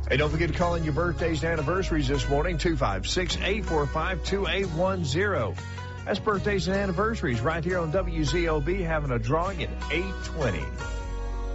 Hey, don't forget to call in your birthdays and anniversaries this morning, 256-845-2810. That's birthdays and anniversaries right here on WZOB, having a drawing at 8:20.